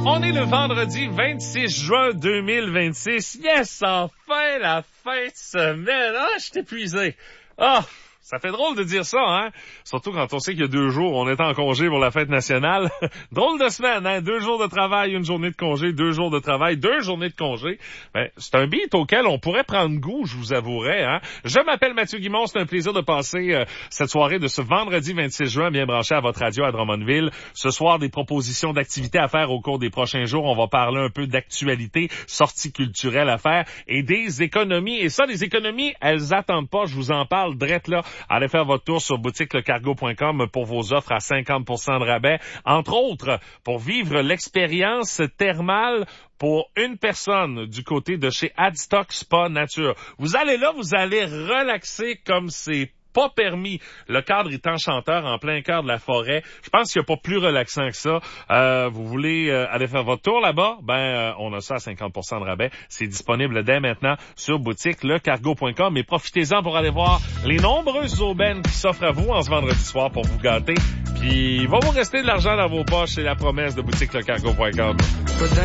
On est le vendredi 26 juin 2026. Yes, enfin la fin de semaine. Ah, je suis épuisé. Ah, ça fait drôle de dire ça, hein? Surtout quand on sait qu'il y a 2 jours, on est en congé pour la fête nationale. Drôle de semaine, hein? 2 jours de travail, 1 journée de congé, 2 jours de travail, 2 journées de congé. Ben, c'est un beat auquel on pourrait prendre goût, je vous avouerai, hein? Je m'appelle Mathieu Guimond, c'est un plaisir de passer cette soirée de ce vendredi 26 juin bien branché à votre radio à Drummondville. Ce soir, des propositions d'activités à faire au cours des prochains jours. On va parler un peu d'actualité, sorties culturelles à faire et des économies. Et ça, les économies, elles attendent pas. Je vous en parle direct là. Allez faire votre tour sur boutiquelecargo.com pour vos offres à 50% de rabais. Entre autres, pour vivre l'expérience thermale pour une personne du côté de chez Adstock Spa Nature. Vous allez là, vous allez relaxer comme c'est pas permis. Le cadre est enchanteur en plein cœur de la forêt. Je pense qu'il n'y a pas plus relaxant que ça. Vous voulez aller faire votre tour là-bas? On a ça à 50% de rabais. C'est disponible dès maintenant sur boutiquelecargo.com. Mais profitez-en pour aller voir les nombreuses aubaines qui s'offrent à vous en ce vendredi soir pour vous gâter. Puis il va vous rester de l'argent dans vos poches. C'est la promesse de boutiquelecargo.com.